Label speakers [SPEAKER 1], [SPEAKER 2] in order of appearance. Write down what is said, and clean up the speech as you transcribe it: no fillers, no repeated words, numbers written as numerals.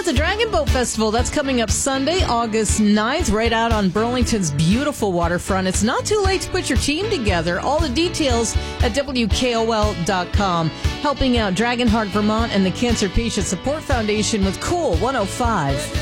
[SPEAKER 1] at the Dragon Boat Festival. That's coming up Sunday, August 9th, right out on Burlington's beautiful waterfront. It's not too late to put your team together. All the details at WKOL.com. Helping out Dragonheart Vermont and the Cancer Patient Support Foundation with Cool 105.